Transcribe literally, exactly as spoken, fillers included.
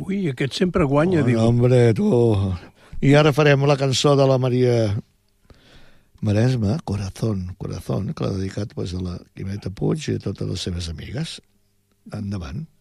Ui, aquest sempre guanya, Oh, diu. no, hombre, tu... I ara farem la cançó de la Maria Maresma, Corazón, Corazón, que l'ha dedicat pues, a la Quimeta Puig i a totes les seves amigues. Endavant.